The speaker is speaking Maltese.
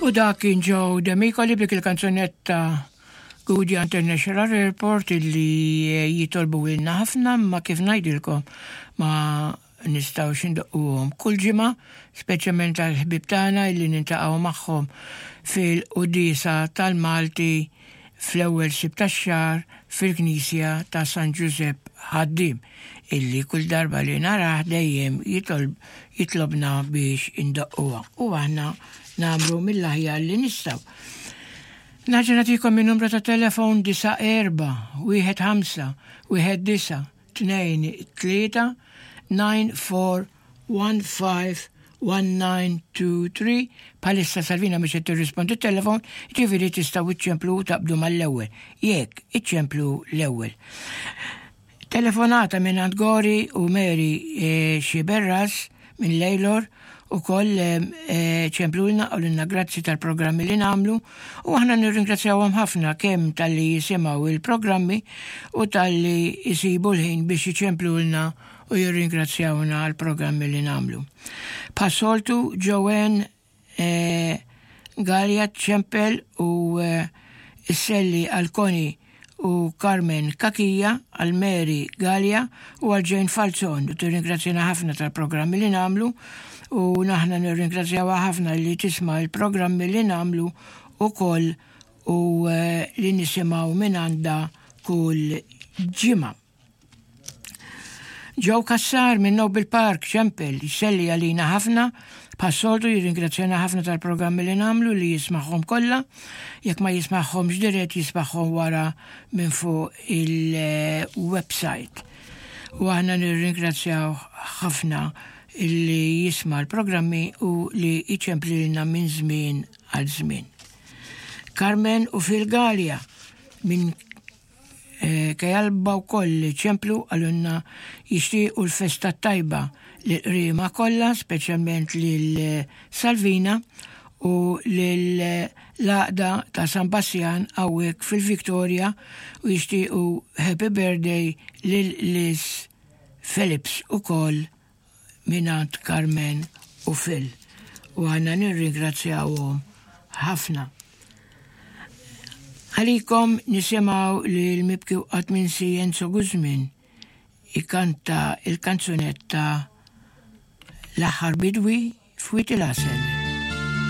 U dak kien Joe D'Amico li blik il-kanzunetta Goody International Airport illi jitolbu ilna ħafna ma kif ngħidilkom ma nistgħux indoqquhom kull ġimgħa, speċjalment għall-ħbieb tagħna illi nintaqgħu magħhom fil-qudisa tal-Malti fl-ewwel sib tax-xahar fil-Knisja ta' San Giuseppe Ħaddim illi kull darba li narah dejjem jitlobna biex indoqquha u aħna nagħmlu mill-aħjar li nistgħu. Naġa nagħtikom min-numru ta' telefon 94-19-93 palissa Salvina mhux qed tirrispondi t-telefon, ġifieri tistgħu iċċemplu taqbdu mal-ewwel. Jekk iċċemplu l-ewwel. Telefonata minn Gori u Mary Xiberras minn Lejlor u koll ċemplulna u l-inna grazzi tal-programmi li namlu u aħna nirringrazzjawhom ħafna kemm tal-li jisimaw il-programmi u tal-li jisibu l-ħin biex jiċemplulna u jirringrazzjawna għal-programmi li namlu. Passoltu Joanne Gallia ċempel u Selli Alconi u Carmen Kakija għal-Mary Gallia u għal-Jane Falzon u tirringrazzjana ħafna tal-programmi li namlu u naħna nirringrazzjawha ħafna li tisma' il-programmi li namlu ukoll u li nisimgħu minn għandha kull ġimgħa. Joe Kassar minn Noble Park ċempel jselli għalina ħafna passoltu jirringrazzjana ħafna tal-programmi li namlu li jismagħhom kollha, jekk ma jismagħhomx dirett jismagħhom wara minn fuq il-website. U aħna nirringrazzjaw ħafna illi jisma' l-programmi u li iċemplilna minn żmien għal żmien. Carmen u Fil-Galja minn Kajalba wkoll ċemplu għalunna jixtiequ l-festa tajba li qrima kollha, speċjalment lil Salvina u lil laqda ta' San Bassjan hawnhekk fil-Victoria u jixtiequ happy birthday lil Liz Phillips ukoll minant Carmen u Phil. U għanna nirringrazzjawhom ħafna. Għalikom nisimaw li l-mibki waqt minn Enzo Guzmin ikanta il-kanzunetta l-aħħar bidwi f'Wit il-Asel.